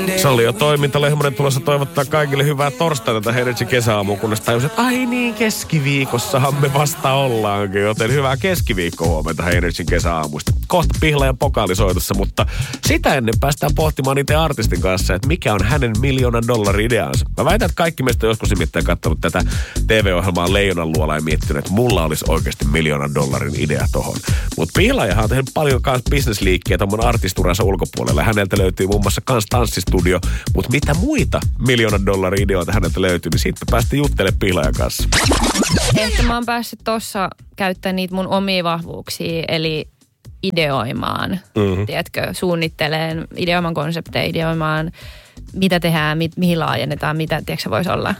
Salli ja Toiminta Lehmonen tulossa toivottaa kaikille hyvää torstaita tätä Energy kesäaamuun, kunnes tajus, että ai niin, keskiviikossahan me vasta ollaankin, joten hyvää keskiviikko huomenta Energy kesäaamuista. Kohta Pihlajan pokaalisoitossa, mutta sitä ennen päästään pohtimaan itse artistin kanssa, että mikä on hänen $1 million ideansa. Mä väitän, että kaikki meistä on joskus nimittäin katsonut tätä TV-ohjelmaa Leijonan luola ja miettinyt, että mulla olisi oikeasti $1 million idea tohon. Mutta Pihlajahan on tehnyt paljon kans bisnesliikkiä tommonen artisturansa ulkopuolella. Häneltä löytyy muun muassa kans tanssistudio, mutta mitä muita $1 million ideoita häneltä löytyy, niin sitten päästä juttelemaan Pihlajan kanssa. Ehkä mä oon päässyt tossa käyttämään niitä mun omia vahvuuksia, eli ideoimaan, tiedätkö, suunnitteleen, ideoimaan konsepteja, ideoimaan, mitä tehdään, mihin laajennetaan, mitä, tiedätkö, voisi olla.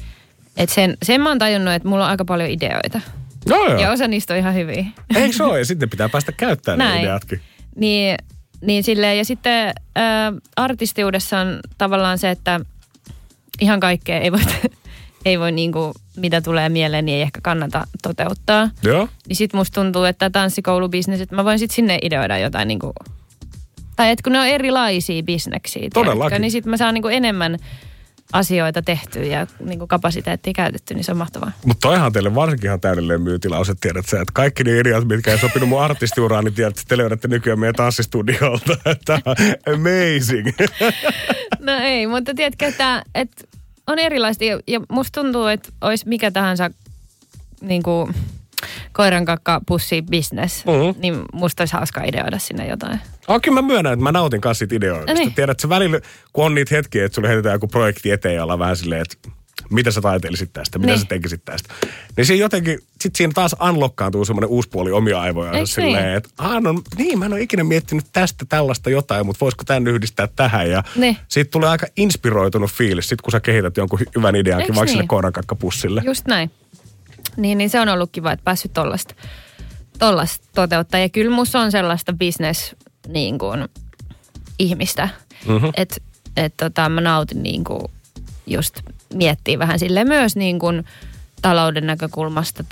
Et sen mä oon tajunnut, että mulla on aika paljon ideoita. No joo. Ja osa niistä on ihan hyviä. Eikö se ole? Ja sitten pitää päästä käyttämään ne ideatkin. Niin silleen, ja sitten artistiudessa on tavallaan se, että ihan kaikkea ei voi niinku, mitä tulee mieleen, niin ei ehkä kannata toteuttaa. Joo. Niin sit musta tuntuu, että tanssikoulubisnes, että mä voin sit sinne ideoida jotain niinku, tai että kun ne on erilaisia bisneksiä. Todellakin. Niin sit mä saan niinku enemmän asioita tehtyä ja niinku kapasiteettia käytetty, niin se on mahtavaa. Mutta toihan teille varsinkin ihan täydelleen myytilaus, että tiedät sä, että kaikki ne ideat, mitkä ei sopinut mun artistiuraan, niin tiedät, että te löydätte nykyään meidän tanssistudiolta. Tämä on amazing. No ei, mutta tiedätkö, että on erilaista ja musta tuntuu, että olisi mikä tahansa niinku koirankakka-pussi business, niin musta olisi hauska ideoida sinne jotain. Kyllä mä myönnän, että mä nautin kanssa siitä ideoimista. Niin. Tiedät, että välillä, kun on niitä hetkiä, että sulle heitetään joku projekti eteen ja ollaan vähän silleen, että mitä sä taiteilisit tästä, mitä sä tekisit tästä. Niin siinä jotenkin, sit siinä taas unlockkaantuu semmoinen uusi puoli omia aivoja. Silleen, että mä en ole ikinä miettinyt tästä tällaista jotain, mutta voisiko tämän yhdistää tähän. Ja siitä tulee aika inspiroitunut fiilis, sit kun sä kehität jonkun hyvän ideankin, vaikka sille koirankakkapussille. Just näin. Niin se on ollut kiva, että päässyt tollasta toteuttaa. Ja kyllä musta on sellaista business niin kuin ihmistä, että mä nautin niin kuin just miettiä vähän silleen myös niin kuin talouden näkökulmasta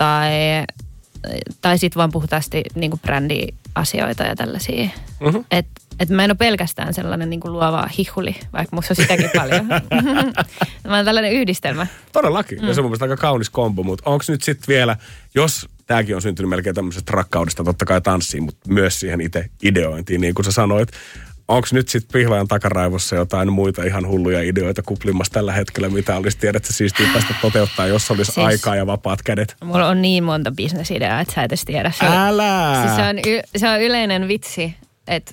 tai sit vaan puhtaasti niin kuin brändiasioita ja tällaisia. Että mä en ole pelkästään sellainen niin kuin luova hihuli, vaikka musta on sitäkin paljon. Mä oon tällainen yhdistelmä. Todellakin. Ja se on mun mielestä aika kaunis kombo, mutta onko nyt sitten vielä, jos tämäkin on syntynyt melkein tämmöisestä rakkaudesta totta kai tanssiin, mutta myös siihen itse ideointiin, niin kuin sä sanoit, onko nyt sitten Pihlajan takaraivossa jotain muita ihan hulluja ideoita kuplimassa tällä hetkellä, mitä olisi tiedätkö siistiä päästä toteuttaa, jos olisi siis aikaa ja vapaat kädet? Mulla on niin monta bisnesideaa, että sä et edes tiedä. Älä! Siis se on yleinen vitsi, että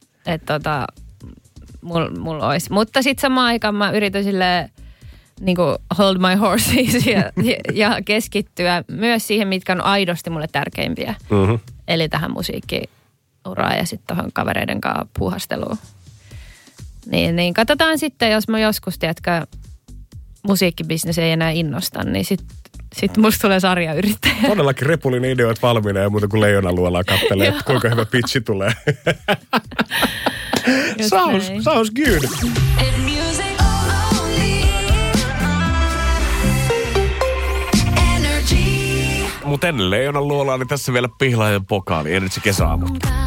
mulla olisi. Mutta sitten samaan aikaan mä yritän silleen niinku hold my horses ja keskittyä myös siihen, mitkä on aidosti mulle tärkeimpiä. Eli tähän musiikkiuraan ja sitten tuohon kavereiden kanssa puuhasteluun. Niin katsotaan sitten, jos mä joskus, tiedätkö, musiikkibisnes ei enää innosta, niin sitten musta tulee sarjayrittäjä. Todellakin repulin ideoit valmiina ja muuta kuin Leijonan luolaa kattelee, että kuinka hyvä pitchi tulee. Sounds good. Mut ennen Leijonan luolaa, niin tässä vielä Pihlajan pokaali. Energy kesäaamu.